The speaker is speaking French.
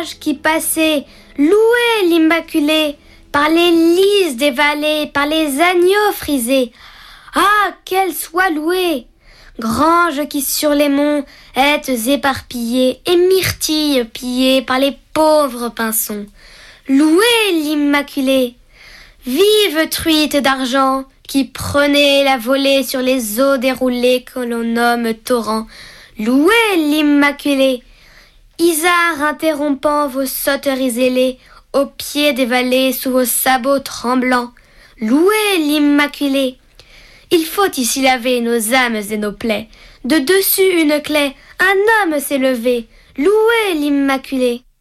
sages qui passaient, louez l'Immaculée, par les lys des vallées, par les agneaux frisés. Ah, qu'elle soit louée! Grange qui sur les monts êtes éparpillée, et myrtilles pillées par les pauvres pinsons. Louez l'Immaculée! Vive truite d'argent, qui prenez la volée sur les eaux déroulées que l'on nomme torrents. Louez l'Immaculée! Isard interrompant vos sauteries ailées, au pied des vallées sous vos sabots tremblants. Louez l'Immaculée! Il faut ici laver nos âmes et nos plaies. De dessus une clé, un homme s'est levé. Louez l'Immaculée!